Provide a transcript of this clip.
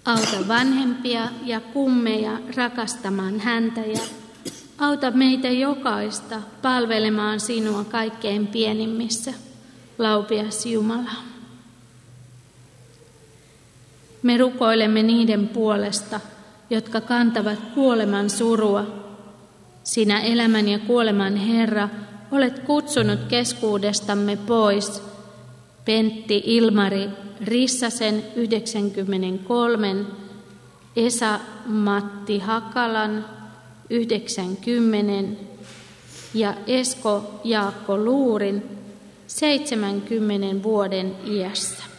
Auta vanhempia ja kummeja rakastamaan häntä ja auta meitä jokaista palvelemaan sinua kaikkein pienimmissä, laupias Jumala. Me rukoilemme niiden puolesta, jotka kantavat kuoleman surua. Sinä elämän ja kuoleman Herra, olet kutsunut keskuudestamme pois Pentti Ilmari Rissasen 93, Esa-Matti Hakalan 90 ja Esko Jaakko Luurin 70 vuoden iässä.